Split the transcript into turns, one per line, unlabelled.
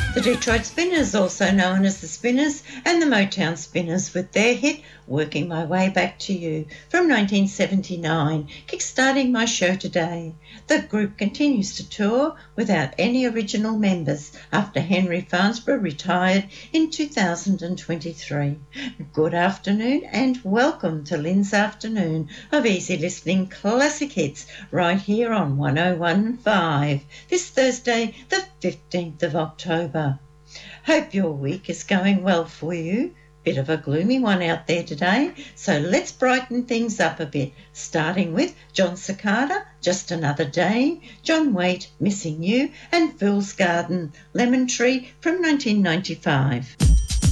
The Detroit Spinners, also known as the Spinners, and the Motown Spinners with their hit Working My Way Back to You from 1979, kickstarting my show today. The group continues to tour without any original members after Henry Farnsworth retired in 2023. Good afternoon and welcome to Lynn's Afternoon of Easy Listening Classic Hits right here on 101.5 this Thursday, the 15th of October. Hope your week is going well for you. Bit of a gloomy one out there today, so let's brighten things up a bit, starting with John Cicada, Just Another Day, John Waite, Missing You, and Fool's Garden, Lemon Tree from 1995.